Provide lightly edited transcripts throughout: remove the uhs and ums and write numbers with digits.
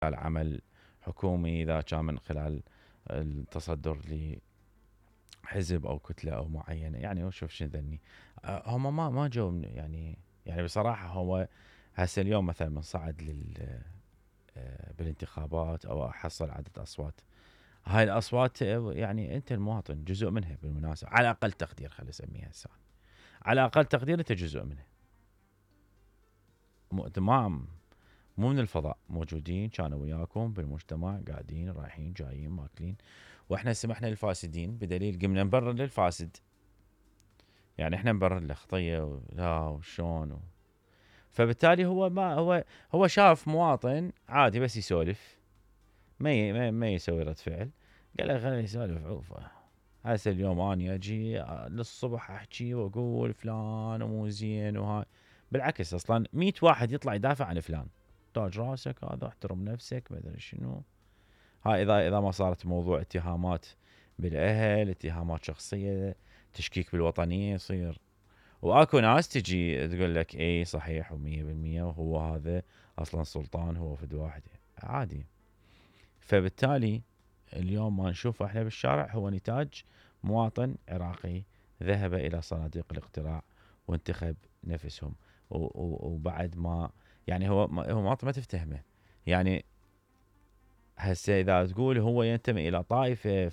خلال عمل حكومي، إذا كان من خلال التصدر لحزب أو كتلة أو معينة. يعني وشوف شو ذني هم ما جو يعني بصراحة هو هسه اليوم مثلا من صعد بالانتخابات أو حصل عدد أصوات، هاي الأصوات يعني أنت المواطن جزء منها بالمناسبة، على أقل تقدير خلي أسميها هسه، على أقل تقدير أنت جزء منها. تمام، مو من الفضاء، موجودين كانوا وياكم بالمجتمع، قاعدين رايحين جايين ماكلين، واحنا سمحنا للفاسدين بدليل قمنا نبرر للفاسد. يعني احنا نبرر له خطيه لا وشون فبالتالي هو ما هو شاف مواطن عادي بس يسولف، ما يسوي رد فعل، قال له خليه يسولف عوفه. هسه اليوم اني اجي للصبح احكي واقول فلان ومو زين وهاي، بالعكس اصلا 100 واحد يطلع يدافع عن فلان، تاج راسك هذا، احترم نفسك، ما ادري شنو. هاي اذا ما صارت موضوع اتهامات بالاهل، اتهامات شخصيه، تشكيك بالوطنيه يصير. واكو ناس تجي تقول لك اي صحيح و100% وهو هذا اصلا سلطان، هو فد واحد عادي. فبالتالي اليوم ما نشوفه احنا بالشارع هو نتاج مواطن عراقي ذهب الى صناديق الاقتراع وانتخب نفسهم. وبعد ما يعني هو مواطن ما تفتهمه. يعني هسه اذا تقول هو ينتمي الى طائفه،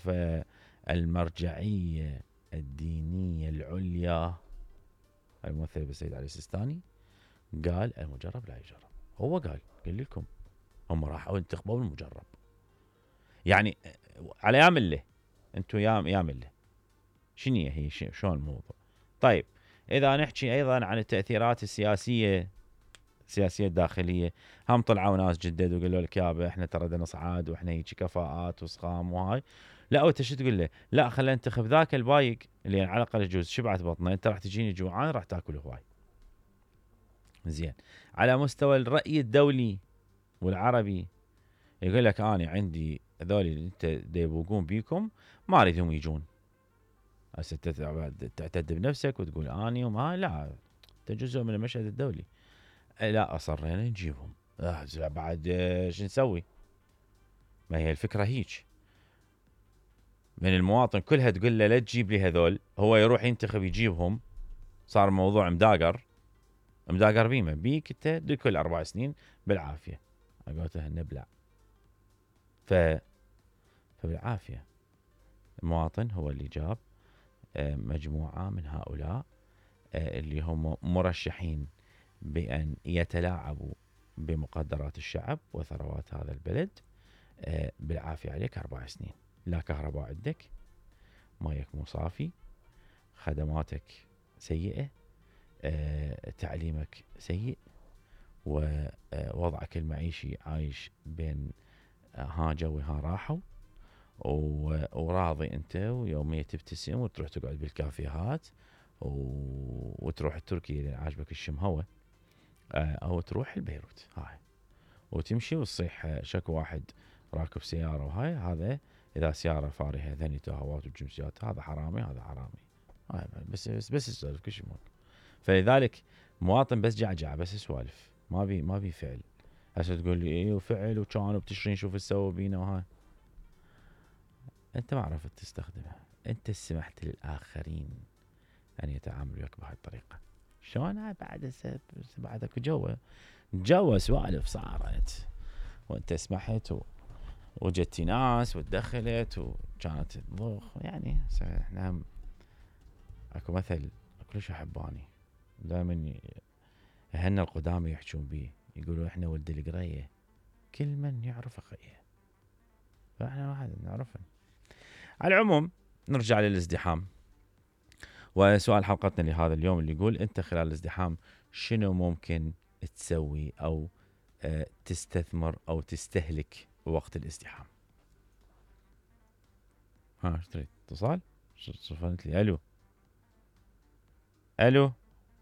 فالمرجعيه الدينيه العليا الممثل بالسيد علي السيستاني قال المجرب لا يجرب. هو قال لكم هم راحوا انتخبوا المجرب. يعني على يا مله انتم يا مله شنو هي شلون الموضوع؟ طيب اذا نحكي ايضا عن التاثيرات السياسيه الداخليه، هم طلعوا ناس جدد وقالوا لك يابا احنا ترى بدنا نصعد واحنا هيك كفاءات وصخام وهاي. لا وانت شو تقول له؟ لا خلينا ننتخب ذاك البايق اللي على الاقل يجوز شبعت بطنه، انت راح تجيني جوعان راح تاكل هواي. زين. على مستوى الراي الدولي والعربي يقول لك انا عندي هذول اللي انت يبوقون بيكم ما اريدهم يجون. هسه تعتد بنفسك وتقول اني وما لا، انت جزء من المشهد الدولي. لا اصرينا نجيبهم. بعد شو نسوي؟ ما هي الفكره هيك، من المواطن كلها تقول له لا تجيب لي هذول، هو يروح ينتخب يجيبهم، صار الموضوع مداقر بيمه بيك انت كل 4 سنين بالعافيه. قلت له نبلع. فبالعافيه المواطن هو اللي جاب مجموعه من هؤلاء اللي هم مرشحين بأن يتلاعبوا بمقدرات الشعب وثروات هذا البلد. بالعافية عليك 4 سنين، لا كهرباء عندك، مايك مو صافي، خدماتك سيئة، تعليمك سيء، ووضعك المعيشي عايش بين ها جوي ها راحوا، وراضي انت ويومية تبتسم وتروح تقعد بالكافيهات وتروح التركي اللي عاجبك الشم هوا، او تروح البيروت هاي وتمشي وتصيح شكو واحد راكب سياره وهاي. هذا اذا سياره فارهه ذني تهوات وجنسيات، هذا حرامي هذا حرامي. هاي بس يسولف كل شيء. فلذلك مواطن بس جعجعه بس سوالف، ما بي فعل. هسه تقول لي ايه وفعل وكانوا بتشرين شوف سووا بينا وهاي. انت ما عرفت تستخدمها، انت سمحت للاخرين ان يتعاملوا وياك بهاي الطريقه. شلون بعد اكو جوا سوالف صارت وانت سمحت وجتي ناس وتدخلت وكانت تضخ. يعني احنا هم اكو مثل كلش احباني دائما اهلنا القدامى يحجون بيه، يقولوا احنا ولد القريه كل من يعرف اخيه، فاحنا واحد نعرفه. على العموم نرجع للازدحام، وسؤال حلقتنا لهذا اليوم اللي يقول انت خلال الازدحام شنو ممكن تسوي او تستثمر او تستهلك وقت الازدحام؟ ها ايش تريد؟ اتصال؟ صفنت لي. الو الو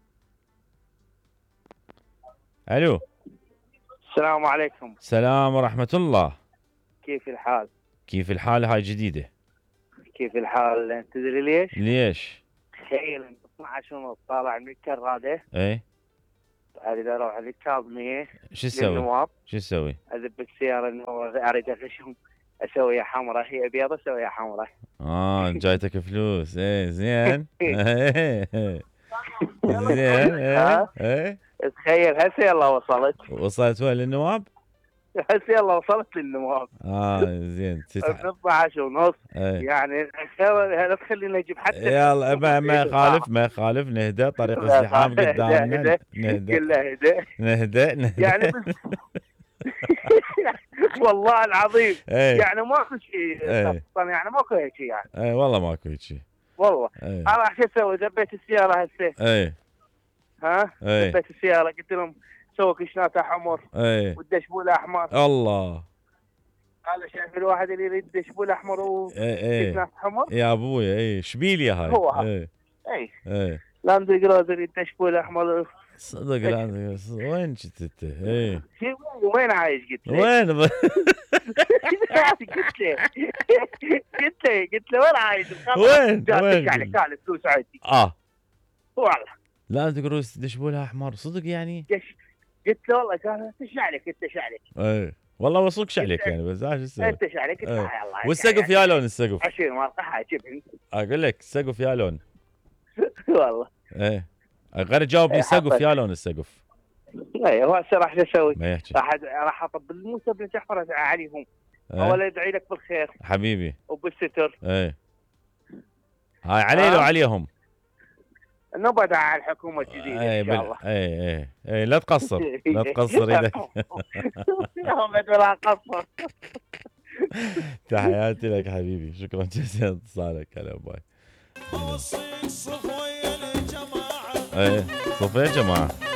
الو. السلام عليكم. السلام ورحمة الله. كيف الحال؟ كيف الحال؟ هاي جديدة. كيف الحال؟ تدري ليش؟ ليش؟ تخيل انت 12 ونص طالع من الكرادة، ايه بعد اذا اروح للكاظميه شو تسوي؟ للنواب شو تسوي؟ اذب السياره انه اريد اغشهم، اسويها حمراء، هي بيضة اسويها حمراء. جايتك فلوس، ايه زين. إيه. زين، ها؟ ايه. تخيل هسه يلا وصلت وين للنواب؟ هسه يلا وصلت للنواب. زين. 12 ونص ايه. يعني. لا تخليني اجيب حتى يلا ما يخالف نهدى، طريق ازدحام قدامنا، نهدى كله هدى نهدى. يعني. والله العظيم ايه. يعني ماكو شيء، ايه. يعني ماكو هيك شيء يعني. ايه والله ماكو هيك شيء. والله ايه. انا شو اسوي؟ دبيت السياره هسه. ايه. ها؟ ايه. دبيت السياره قلت لهم سووا كشنات حمر ايه. والدشبول احمر. الله. هذا شايف الواحد اللي يريد دشبول احمر ايه. وكشنات حمر. يا ابويا ايه شبيليا هاي. هو هذا. ايه. اي ايه. لاند كروزر دشبول احمر. صدق لا وين جيت انت؟ ايه. وين عايش؟ قلت له وين قلت له وين عايش؟ وين يعني قال الفلوس عندي. والله لا تقولوا دشبولها احمر صدق يعني؟ قلت له والله. قال ايش عليك انت؟ ايش عليك؟ ايه والله وصلكش عليك يعني، بس شو تسوي؟ انت ايش عليك؟ قلت له يلا. والسقف يا لون السقف؟ 20 ورقه حاجبني. اقول لك السقف يا لون. والله ايه غير جاوبني السقف يا لون السقف. اي هو هسه راح اسوي؟ ما يحكي. راح اطب الموسى بن جعفر عليهم. ايه؟ اول ادعي لك بالخير حبيبي وبالستر. ايه هاي علي لو عليهم. نبعد على الحكومه الجديده ان شاء الله. ايه لا تقصر لا تقصر ايدك. ولا قصر. تحياتي لك حبيبي، شكرا جزيلا اتصالك. هلا باي. ايه صفية جماعة.